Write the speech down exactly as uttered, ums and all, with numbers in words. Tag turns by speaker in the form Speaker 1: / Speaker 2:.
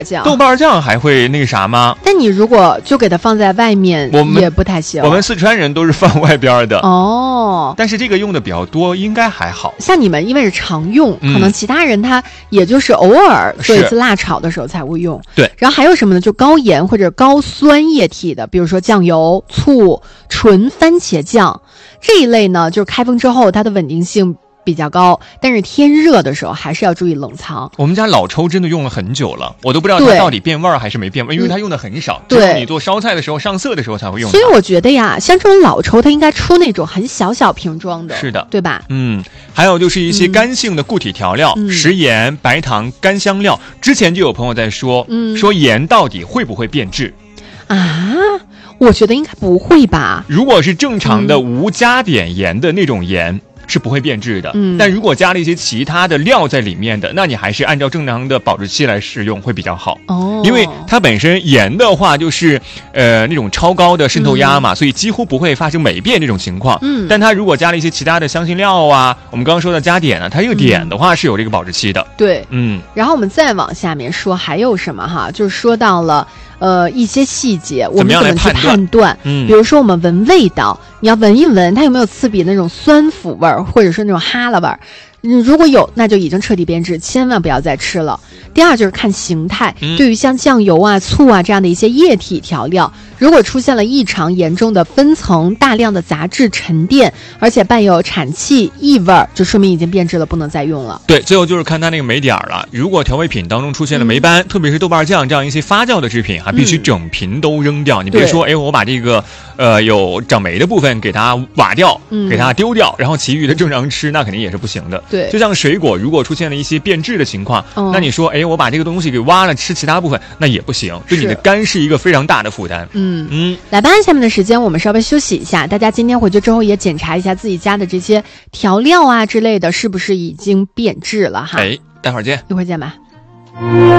Speaker 1: 酱，
Speaker 2: 豆瓣酱还会那个啥吗？
Speaker 1: 但你如果就给它放在外面，
Speaker 2: 我们
Speaker 1: 也不太行。
Speaker 2: 我们四川人都是放外边的
Speaker 1: 哦，
Speaker 2: 但是这个用的比较多，应该还好。
Speaker 1: 像你们因为是常用，
Speaker 2: 嗯、
Speaker 1: 可能其他人他也就是偶尔做一次辣炒的时候才会用。
Speaker 2: 对，
Speaker 1: 然后还有什么呢？就高盐或者高酸液体的，比如说酱油、醋、纯番茄酱这一类呢，就是开封之后它的稳定性比较高，但是天热的时候还是要注意冷藏。
Speaker 2: 我们家老抽真的用了很久了，我都不知道它到底变味儿还是没变味，因为它用的很少，只有你做烧菜的时候上色的时候才会用它。
Speaker 1: 所以我觉得呀，像这种老抽，它应该出那种很小小瓶装的，
Speaker 2: 是的，
Speaker 1: 对吧？
Speaker 2: 嗯，还有就是一些干性的固体调料，
Speaker 1: 嗯、
Speaker 2: 食盐、白糖、干香料。之前就有朋友在说，
Speaker 1: 嗯，
Speaker 2: 说盐到底会不会变质
Speaker 1: 啊？我觉得应该不会吧。
Speaker 2: 如果是正常的无加碘盐的那种盐，嗯是不会变质的，
Speaker 1: 嗯，
Speaker 2: 但如果加了一些其他的料在里面的，那你还是按照正常的保质期来使用会比较好
Speaker 1: 哦。
Speaker 2: 因为它本身盐的话就是呃那种超高的渗透压嘛，嗯、所以几乎不会发生霉变这种情况。
Speaker 1: 嗯，
Speaker 2: 但它如果加了一些其他的香辛料啊，我们刚刚说的加碘呢，它这个碘的话是有这个保质期的。
Speaker 1: 对，
Speaker 2: 嗯。
Speaker 1: 然后我们再往下面说还有什么哈，就是说到了。呃，一些细节我们怎么去判断？
Speaker 2: 嗯，
Speaker 1: 比如说我们闻味道，你要闻一闻它有没有刺鼻那种酸腐味儿，或者是那种哈喇味儿。嗯，如果有，那就已经彻底变质，千万不要再吃了。第二就是看形态，
Speaker 2: 嗯、
Speaker 1: 对于像酱油啊、醋啊这样的一些液体调料，如果出现了异常严重的分层、大量的杂质沉淀，而且伴有产气、异味，就说明已经变质了，不能再用了。
Speaker 2: 对，最后就是看它那个霉点了。如果调味品当中出现了霉斑，嗯、特别是豆瓣酱这样一些发酵的制品，还必须整瓶都扔掉。嗯、你别说，哎，我把这个呃有长霉的部分给它挖掉，
Speaker 1: 嗯、
Speaker 2: 给它丢掉，然后其余的正常吃，那肯定也是不行的。
Speaker 1: 对，
Speaker 2: 就像水果，如果出现了一些变质的情况，
Speaker 1: 嗯、
Speaker 2: 那你说，哎，我把这个东西给挖了，吃其他部分，那也不行，对你的肝是一个非常大的负担。
Speaker 1: 嗯
Speaker 2: 嗯，
Speaker 1: 来吧，下面的时间我们稍微休息一下，大家今天回去之后也检查一下自己家的这些调料啊之类的，是不是已经变质了哈？
Speaker 2: 哎，待会儿见，
Speaker 1: 一会儿见吧。